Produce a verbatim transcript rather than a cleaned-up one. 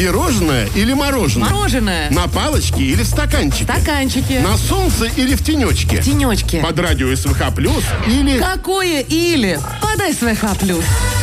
Пирожное или мороженое? Мороженое. На палочке или в стаканчике? Стаканчики. На солнце или в тенечке? Тенечки. Под радио СВХ плюс или... Какое или? Под СВХ плюс.